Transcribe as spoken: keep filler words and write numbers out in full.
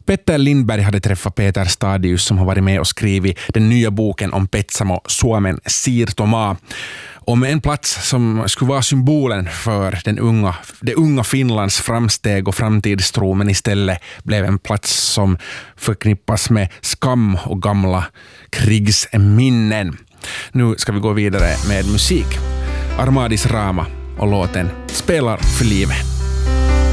Petter Lindberg hade träffat Peter Stadius som har varit med och skrivit den nya boken om Petsamo, Suomen Siirtomaa. Om en plats som skulle vara symbolen för den unga, det unga Finlands framsteg och framtidstro, men istället blev en plats som förknippas med skam och gamla krigsminnen. Nu ska vi gå vidare med musik. Armadis Rama och låten Spelar för livet.